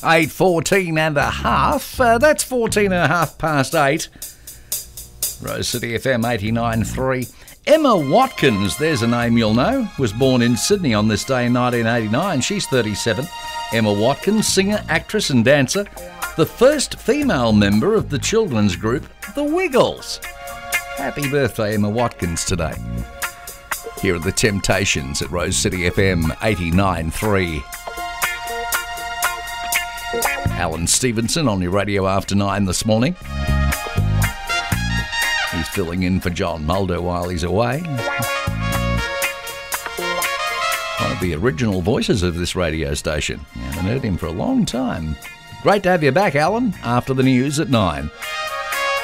8:14 and a half. That's 14 and a half past 8. Rose City FM 89.3. Emma Watkins, there's a name you'll know, was born in Sydney on this day in 1989. She's 37. Emma Watkins, singer, actress and dancer. The first female member of the children's group, The Wiggles. Happy birthday, Emma Watkins, today. Here are the Temptations at Rose City FM 89.3. Alan Stevenson on your radio after 9 this morning. He's filling in for John Mulder while he's away. One of the original voices of this radio station. I haven't heard him for a long time. Great to have you back, Alan, after the news at 9.